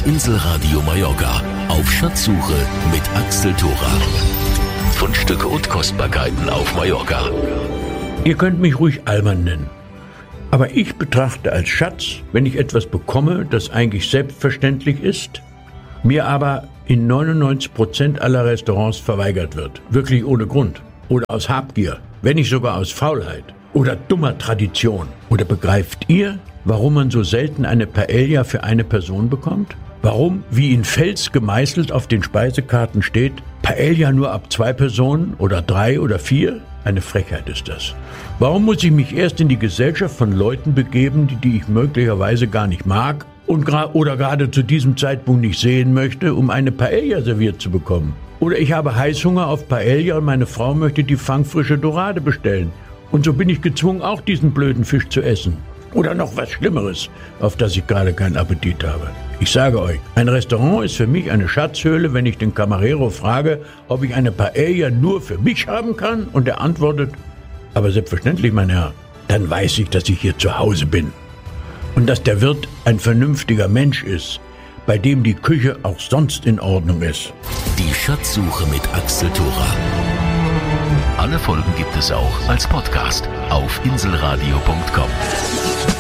Inselradio Mallorca auf Schatzsuche mit Axel Thora. Fundstücke und Kostbarkeiten auf Mallorca. Ihr könnt mich ruhig Allmann nennen. Aber ich betrachte als Schatz, wenn ich etwas bekomme, das eigentlich selbstverständlich ist, mir aber in 99% aller Restaurants verweigert wird. Wirklich ohne Grund. Oder aus Habgier. Wenn nicht sogar aus Faulheit. Oder dummer Tradition. Oder begreift ihr, warum man so selten eine Paella für eine Person bekommt? Warum, wie in Fels gemeißelt auf den Speisekarten steht, Paella nur ab 2 Personen oder 3 oder 4? Eine Frechheit ist das. Warum muss ich mich erst in die Gesellschaft von Leuten begeben, die ich möglicherweise gar nicht mag oder gerade zu diesem Zeitpunkt nicht sehen möchte, um eine Paella serviert zu bekommen? Oder ich habe Heißhunger auf Paella und meine Frau möchte die fangfrische Dorade bestellen. Und so bin ich gezwungen, auch diesen blöden Fisch zu essen. Oder noch was Schlimmeres, auf das ich gerade keinen Appetit habe. Ich sage euch, ein Restaurant ist für mich eine Schatzhöhle, wenn ich den Camarero frage, ob ich eine Paella nur für mich haben kann und er antwortet, aber selbstverständlich, mein Herr, dann weiß ich, dass ich hier zu Hause bin. Und dass der Wirt ein vernünftiger Mensch ist, bei dem die Küche auch sonst in Ordnung ist. Die Schatzsuche mit Axel Thora. Alle Folgen gibt es auch als Podcast auf inselradio.com.